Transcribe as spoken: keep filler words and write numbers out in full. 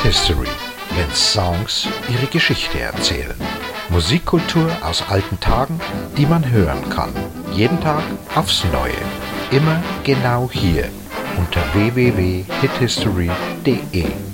History, wenn Songs ihre Geschichte erzählen. Musikkultur aus alten Tagen, die man hören kann. Jeden Tag aufs Neue. Immer genau hier unter w w w punkt hit history punkt d e.